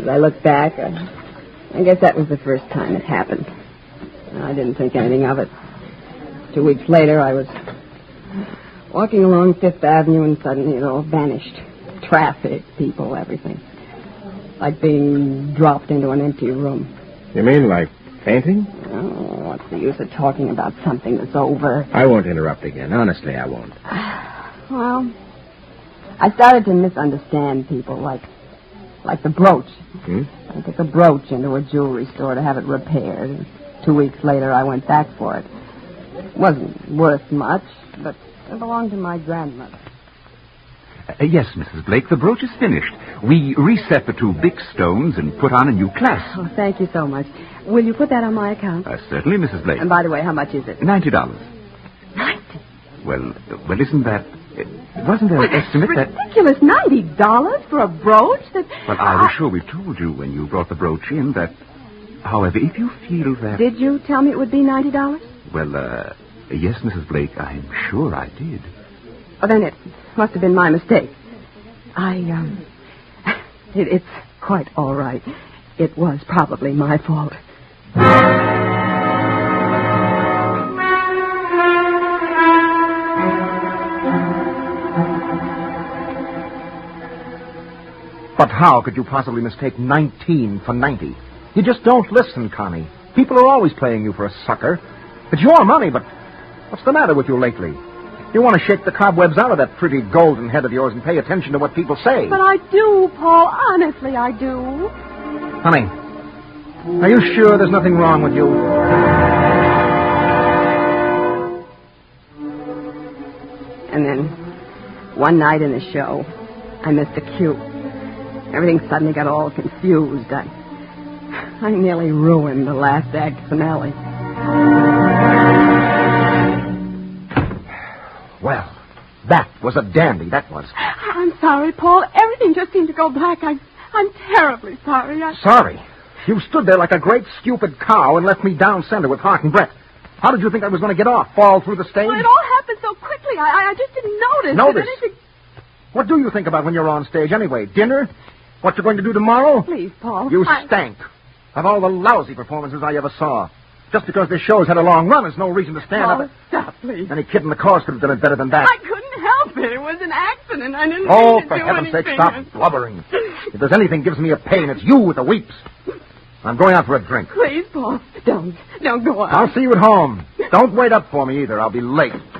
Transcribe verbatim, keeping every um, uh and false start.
As I look back, I, I guess that was the first time it happened. I didn't think anything of it. Two weeks later, I was walking along Fifth Avenue and suddenly it all vanished. Traffic, people, everything. Like being dropped into an empty room. You mean like fainting? Oh, what's the use of talking about something that's over? I won't interrupt again. Honestly, I won't. Well, I started to misunderstand people, like like the brooch. Hmm? I took a brooch into a jewelry store to have it repaired. And two weeks later, I went back for it. It wasn't worth much, but it belonged to my grandmother. Uh, yes, Missus Blake, the brooch is finished. We reset the two big stones and put on a new clasp. Oh, thank you so much. Will you put that on my account? Uh, certainly, Missus Blake. And by the way, how much is it? Ninety dollars. Ninety? Well, uh, well, isn't that... Uh, wasn't there an estimate that... Ridiculous. Ninety dollars for a brooch? That... Well, I was sure we told you when you brought the brooch in that... However, if you feel that... Did you tell me it would be ninety dollars? Well, uh... yes, Missus Blake, I'm sure I did. Oh, then it must have been my mistake. I, um... It, it's quite all right. It was probably my fault. But how could you possibly mistake nineteen for ninety? You just don't listen, Connie. People are always playing you for a sucker. It's your money, but what's the matter with you lately? You want to shake the cobwebs out of that pretty golden head of yours and pay attention to what people say. But I do, Paul. Honestly, I do. Honey, are you sure there's nothing wrong with you? And then, one night in the show, I missed a cue. Everything suddenly got all confused. I, I nearly ruined the last act finale. Well, that was a dandy, that was. I'm sorry, Paul. Everything just seemed to go black. I, I'm terribly sorry. I... Sorry? You stood there like a great stupid cow and left me down center with Hart and Brett. How did you think I was going to get off? Fall through the stage? Well, it all happened so quickly. I, I just didn't notice. Notice? Anything... What do you think about when you're on stage anyway? Dinner? What you're going to do tomorrow? Please, Paul. You I... stank. Of all the lousy performances I ever saw. Just because this show's had a long run is no reason to stand Paul, up and... stop, please. Any kid in the chorus could have done it better than that. I couldn't help it. It was an accident. I didn't Oh, mean to for do heaven's sake, anything. stop blubbering. If there's anything gives me a pain, it's you with the weeps. I'm going out for a drink. Please, Paul. Don't. Don't go on. I'll see you at home. Don't wait up for me either. I'll be late.